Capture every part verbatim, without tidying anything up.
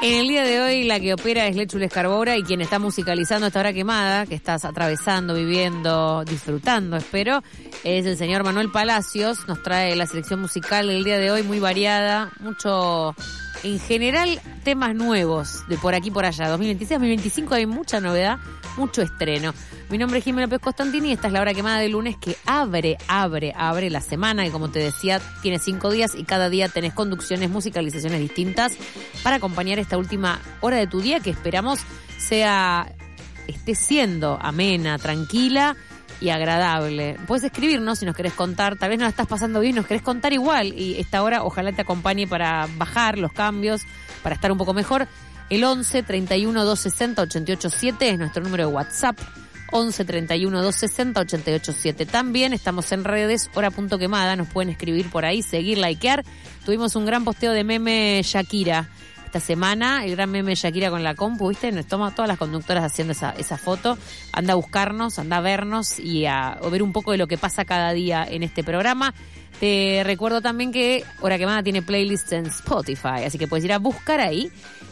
En el día de hoy la que opera es Lechu Lescarbora y quien está musicalizando esta hora quemada, que estás atravesando, viviendo, disfrutando, espero, es el señor Manuel Palacios. Nos trae la selección musical del día de hoy muy variada, mucho, en general, temas nuevos de por aquí por allá. dos mil veintiséis, dos mil veinticinco hay mucha novedad, mucho estreno. Mi nombre es Jimena López Costantini y esta es la hora quemada de lunes que abre, abre, abre la semana y como te decía, tiene cinco días y cada día tenés conducciones, musicalizaciones distintas para acompañar esta última hora de tu día que esperamos sea, esté siendo amena, tranquila y agradable. Puedes escribirnos si nos querés contar, tal vez no la estás pasando bien, nos querés contar igual y esta hora ojalá te acompañe para bajar los cambios, para estar un poco mejor. El once, treinta y uno, doscientos sesenta, ochenta y ocho siete es nuestro número de WhatsApp. once, treinta y uno, doscientos sesenta, ochenta y ocho siete. También estamos en redes, hora punto quemada, nos pueden escribir por ahí, seguir, likear. Tuvimos un gran posteo de meme Shakira esta semana, el gran meme Shakira con la compu, ¿viste? Nos toma todas las conductoras haciendo esa, esa foto. Anda a buscarnos, anda a vernos y a, a ver un poco de lo que pasa cada día en este programa. Te recuerdo también que Hora Quemada tiene playlists en Spotify, así que puedes ir a buscar ahí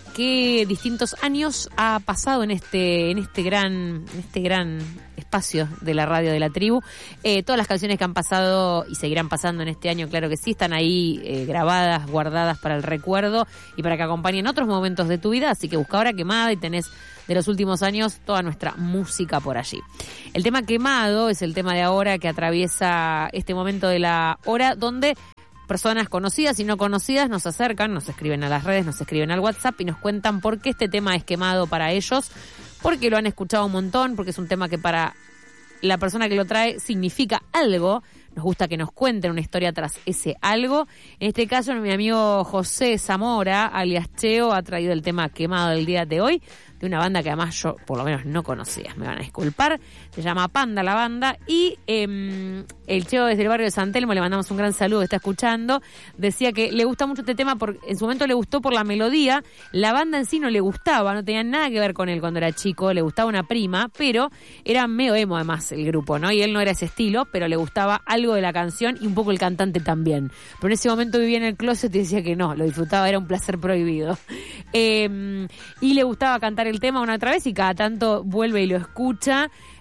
qué distintos años ha pasado en este en este gran en este gran espacio de la radio de la tribu. Eh, todas las canciones que han pasado y seguirán pasando en este año, claro que sí, están ahí eh, grabadas, guardadas para el recuerdo y para que acompañen otros momentos de tu vida, así que busca Hora Quemada y tenés de los últimos años toda nuestra música por allí. El tema quemado es el tema de ahora que atraviesa este momento de la hora donde personas conocidas y no conocidas nos acercan, nos escriben a las redes, nos escriben al WhatsApp y nos cuentan por qué este tema es quemado para ellos, porque lo han escuchado un montón, porque es un tema que para la persona que lo trae significa algo. Nos gusta que nos cuenten una historia tras ese algo. En este caso, mi amigo José Zamora, alias Cheo, ha traído el tema quemado del día de hoy, de una banda que además yo por lo menos no conocía, me van a disculpar. Se llama Panda la banda y eh, el Cheo desde el barrio de San Telmo, le mandamos un gran saludo, que está escuchando. Decía que le gusta mucho este tema, porque en su momento le gustó por la melodía. La banda en sí no le gustaba, no tenía nada que ver con él cuando era chico, le gustaba una prima, pero era medio emo además el grupo, ¿no? Y él no era ese estilo, pero le gustaba algo de la canción y un poco el cantante también. Pero en ese momento vivía en el closet y decía que no, lo disfrutaba, era un placer prohibido. Eh, y le gustaba cantar el tema una otra vez y cada tanto vuelve y lo escucha.